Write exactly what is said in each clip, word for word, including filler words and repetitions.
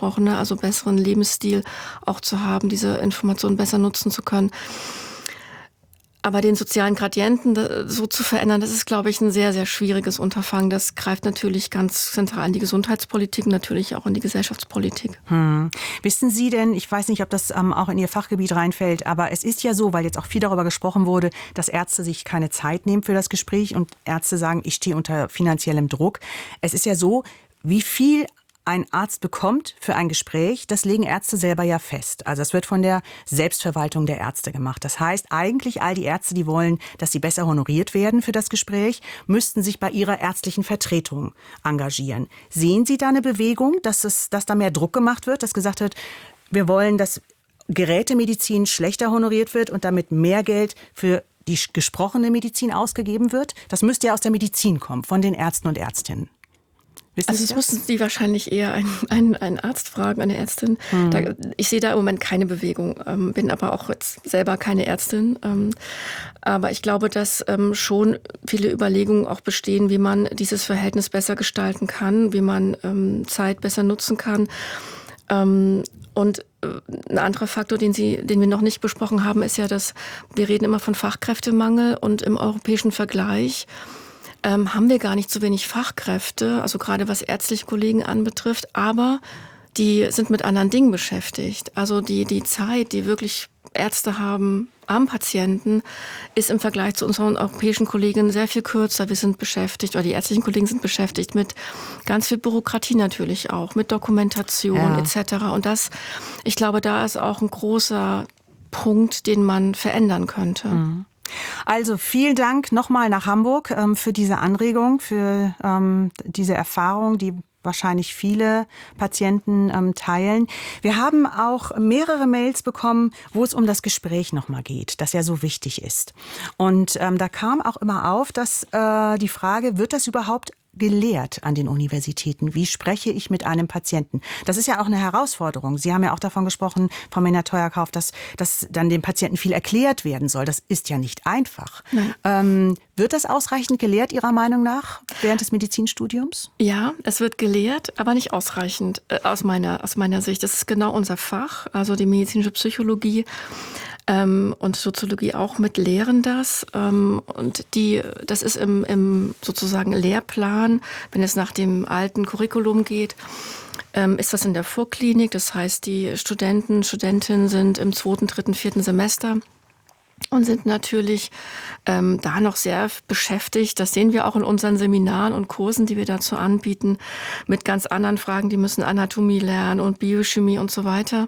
angesprochen, ne? Also besseren Lebensstil auch zu haben, diese Informationen besser nutzen zu können. Aber den sozialen Gradienten so zu verändern, das ist, glaube ich, ein sehr, sehr schwieriges Unterfangen. Das greift natürlich ganz zentral in die Gesundheitspolitik, natürlich auch in die Gesellschaftspolitik. Hm. Wissen Sie denn, ich weiß nicht, ob das ähm, auch in Ihr Fachgebiet reinfällt, aber es ist ja so, weil jetzt auch viel darüber gesprochen wurde, dass Ärzte sich keine Zeit nehmen für das Gespräch und Ärzte sagen, ich stehe unter finanziellem Druck. Es ist ja so, wie viel ein Arzt bekommt für ein Gespräch, das legen Ärzte selber ja fest. Also es wird von der Selbstverwaltung der Ärzte gemacht. Das heißt, eigentlich all die Ärzte, die wollen, dass sie besser honoriert werden für das Gespräch, müssten sich bei ihrer ärztlichen Vertretung engagieren. Sehen Sie da eine Bewegung, dass, es, dass da mehr Druck gemacht wird, dass gesagt wird, wir wollen, dass Gerätemedizin schlechter honoriert wird und damit mehr Geld für die gesprochene Medizin ausgegeben wird? Das müsste ja aus der Medizin kommen, von den Ärzten und Ärztinnen. Wissen Also Sie das das? müssten Sie wahrscheinlich eher einen, einen, einen Arzt fragen, eine Ärztin. Hm. Da, ich sehe da im Moment keine Bewegung, ähm, bin aber auch jetzt selber keine Ärztin. Ähm, aber ich glaube, dass ähm, schon viele Überlegungen auch bestehen, wie man dieses Verhältnis besser gestalten kann, wie man ähm, Zeit besser nutzen kann. Ähm, und äh, ein anderer Faktor, den Sie, den wir noch nicht besprochen haben, ist ja, dass wir reden immer von Fachkräftemangel und im europäischen Vergleich Ähm, haben wir gar nicht so wenig Fachkräfte, also gerade was ärztliche Kollegen anbetrifft, aber die sind mit anderen Dingen beschäftigt. Also die, die Zeit, die wirklich Ärzte haben am Patienten, ist im Vergleich zu unseren europäischen Kollegen sehr viel kürzer. Wir sind beschäftigt, oder die ärztlichen Kollegen sind beschäftigt mit ganz viel Bürokratie natürlich auch, mit Dokumentation ja. et cetera. Und das, ich glaube, da ist auch ein großer Punkt, den man verändern könnte. Mhm. Also vielen Dank nochmal nach Hamburg ähm, für diese Anregung, für ähm, diese Erfahrung, die wahrscheinlich viele Patienten ähm, teilen. Wir haben auch mehrere Mails bekommen, wo es um das Gespräch nochmal geht, das ja so wichtig ist. Und ähm, da kam auch immer auf, dass äh, die Frage, wird das überhaupt gelehrt an den Universitäten? Wie spreche ich mit einem Patienten? Das ist ja auch eine Herausforderung. Sie haben ja auch davon gesprochen, Frau Mehnert-Theuerkauf, dass, dass dann dem Patienten viel erklärt werden soll. Das ist ja nicht einfach. Ähm, wird das ausreichend gelehrt, Ihrer Meinung nach, während des Medizinstudiums? Ja, es wird gelehrt, aber nicht ausreichend äh, aus meiner, aus meiner Sicht. Das ist genau unser Fach, also die medizinische Psychologie. Ähm, und Soziologie auch mit lehren das. Ähm, und die, das ist im, im sozusagen Lehrplan, wenn es nach dem alten Curriculum geht, ähm, ist das in der Vorklinik. Das heißt, die Studenten, Studentinnen sind im zweiten, dritten, vierten Semester und sind natürlich ähm, da noch sehr beschäftigt. Das sehen wir auch in unseren Seminaren und Kursen, die wir dazu anbieten, mit ganz anderen Fragen. Die müssen Anatomie lernen und Biochemie und so weiter.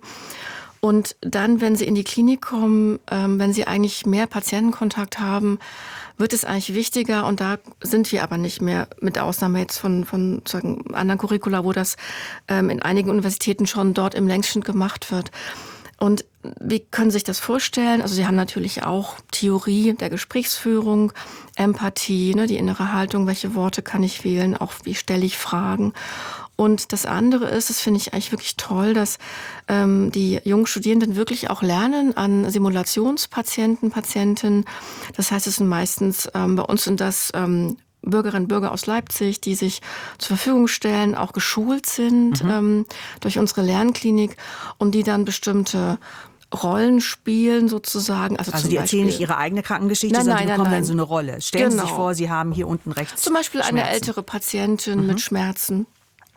Und dann, wenn sie in die Klinik kommen, ähm, wenn sie eigentlich mehr Patientenkontakt haben, wird es eigentlich wichtiger. Und da sind wir aber nicht mehr, mit Ausnahme jetzt von, von sagen, anderen Curricula, wo das ähm, in einigen Universitäten schon dort im Längsschnitt gemacht wird. Und wie können Sie sich das vorstellen? Also Sie haben natürlich auch Theorie der Gesprächsführung, Empathie, ne, die innere Haltung, welche Worte kann ich wählen, auch wie stelle ich Fragen. Und das andere ist, das finde ich eigentlich wirklich toll, dass ähm, die jungen Studierenden wirklich auch lernen an Simulationspatienten, Patientinnen. Das heißt, es sind meistens, ähm, bei uns sind das ähm, Bürgerinnen und Bürger aus Leipzig, die sich zur Verfügung stellen, auch geschult sind mhm. ähm, durch unsere Lernklinik und die dann bestimmte Rollen spielen sozusagen. Also, also zum die erzählen Beispiel, nicht ihre eigene Krankengeschichte, nein, sondern nein, die bekommen nein, dann so eine Rolle. Stellen genau. Sie sich vor, Sie haben hier unten rechts zum Beispiel Schmerzen. eine ältere Patientin mhm. mit Schmerzen.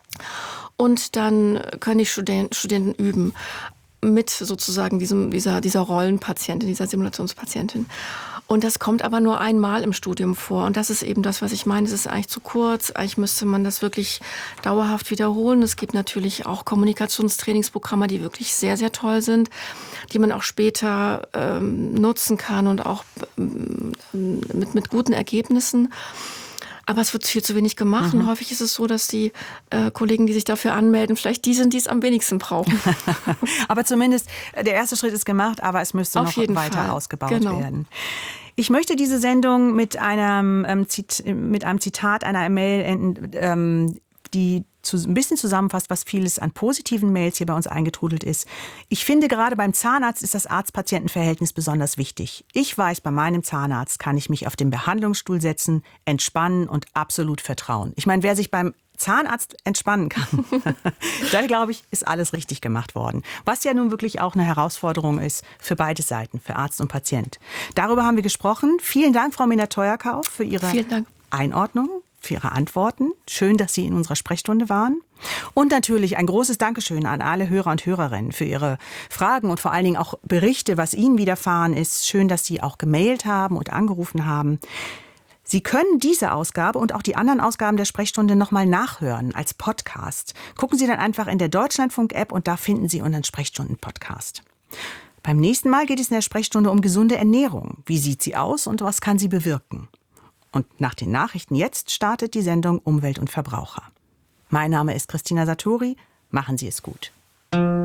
Und dann können die Studenten, Studenten üben mit sozusagen diesem, dieser, dieser Rollenpatientin, dieser Simulationspatientin. Und das kommt aber nur einmal im Studium vor. Und das ist eben das, was ich meine. Das ist eigentlich zu kurz. Eigentlich müsste man das wirklich dauerhaft wiederholen. Es gibt natürlich auch Kommunikationstrainingsprogramme, die wirklich sehr, sehr toll sind, die man auch später ähm, nutzen kann und auch ähm, mit, mit guten Ergebnissen. Aber es wird viel zu wenig gemacht. Mhm. Und häufig ist es so, dass die äh, Kollegen, die sich dafür anmelden, vielleicht die sind, die es am wenigsten brauchen. Aber zumindest der erste Schritt ist gemacht, aber es müsste Auf noch jeden weiter Fall. ausgebaut Genau. werden. Ich möchte diese Sendung mit einem, ähm, Zit- mit einem Zitat einer Mail enden, ähm, die zu, ein bisschen zusammenfasst, was vieles an positiven Mails hier bei uns eingetrudelt ist. Ich finde, gerade beim Zahnarzt ist das Arzt-Patienten-Verhältnis besonders wichtig. Ich weiß, bei meinem Zahnarzt kann ich mich auf den Behandlungsstuhl setzen, entspannen und absolut vertrauen. Ich meine, wer sich beim Zahnarzt entspannen kann, dann glaube ich, ist alles richtig gemacht worden. Was ja nun wirklich auch eine Herausforderung ist für beide Seiten, für Arzt und Patient. Darüber haben wir gesprochen. Vielen Dank, Frau Miner-Teuerkauf, für Ihre Einordnung, für Ihre Antworten. Schön, dass Sie in unserer Sprechstunde waren. Und natürlich ein großes Dankeschön an alle Hörer und Hörerinnen für Ihre Fragen und vor allen Dingen auch Berichte, was Ihnen widerfahren ist. Schön, dass Sie auch gemailt haben und angerufen haben. Sie können diese Ausgabe und auch die anderen Ausgaben der Sprechstunde nochmal nachhören als Podcast. Gucken Sie dann einfach in der Deutschlandfunk-App und da finden Sie unseren Sprechstunden-Podcast. Beim nächsten Mal geht es in der Sprechstunde um gesunde Ernährung. Wie sieht sie aus und was kann sie bewirken? Und nach den Nachrichten jetzt startet die Sendung Umwelt und Verbraucher. Mein Name ist Christina Satori. Machen Sie es gut.